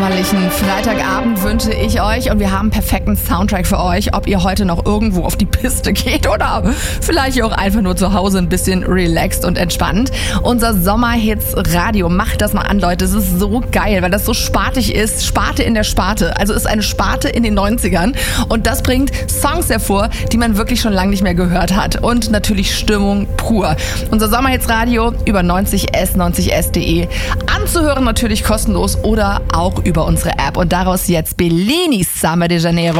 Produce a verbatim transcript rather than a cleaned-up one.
Freitagabend wünsche ich euch und wir haben einen perfekten Soundtrack für euch, ob ihr heute noch irgendwo auf die Piste geht oder vielleicht auch einfach nur zu Hause ein bisschen relaxed und entspannt. Unser Sommerhits-Radio, macht das mal an, Leute, es ist so geil, weil das so spartig ist, Sparte in der Sparte, also ist eine Sparte in den neunzigern und das bringt Songs hervor, die man wirklich schon lange nicht mehr gehört hat und natürlich Stimmung pur. Unser Sommerhits-Radio über neunzig S, neunzig S Punkt de, anzuhören natürlich kostenlos oder auch über unsere App. Und daraus jetzt Bellinis Samba de Janeiro.